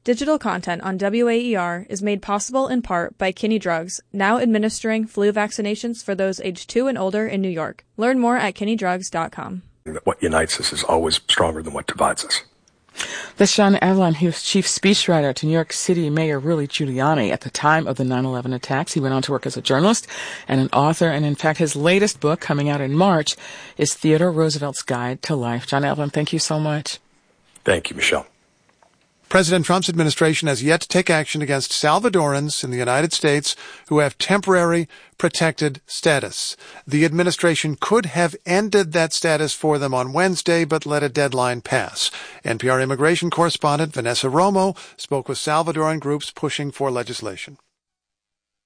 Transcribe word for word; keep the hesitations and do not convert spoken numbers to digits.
Digital content on W A E R is made possible in part by Kinney Drugs, now administering flu vaccinations for those aged two and older in New York. Learn more at kinney drugs dot com. What unites us is always stronger than what divides us. That's John Avlon. He was chief speechwriter to New York City Mayor Rudy Giuliani at the time of the nine eleven attacks. He went on to work as a journalist and an author, and in fact his latest book, coming out in March, is Theodore Roosevelt's Guide to Life. John Avlon, thank you so much. Thank you, Michelle. President Trump's administration has yet to take action against Salvadorans in the United States who have temporary protected status. The administration could have ended that status for them on Wednesday, but let a deadline pass. N P R immigration correspondent Vanessa Romo spoke with Salvadoran groups pushing for legislation.